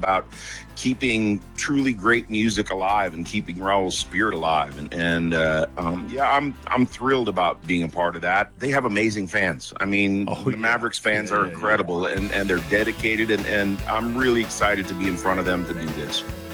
about keeping truly great music alive and keeping Raul's spirit alive. I'm thrilled about being a part of that. They have amazing fans. I mean, the Mavericks fans are incredible, and they're dedicated, and I'm really excited to be in front of them to do this.